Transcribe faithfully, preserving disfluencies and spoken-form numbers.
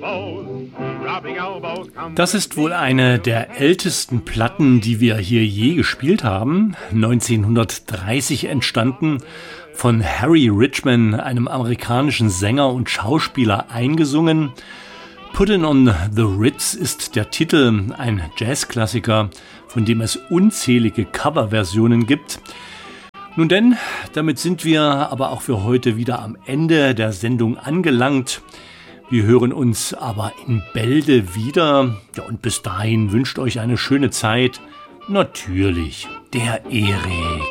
Das ist wohl eine der ältesten Platten, die wir hier je gespielt haben. neunzehnhundertdreißig entstanden, von Harry Richman, einem amerikanischen Sänger und Schauspieler, eingesungen. Puttin' on the Ritz ist der Titel, ein Jazzklassiker, von dem es unzählige Coverversionen gibt. Nun denn, damit sind wir aber auch für heute wieder am Ende der Sendung angelangt. Wir hören uns aber in Bälde wieder. Ja, und bis dahin wünscht euch eine schöne Zeit. Natürlich, der Erik.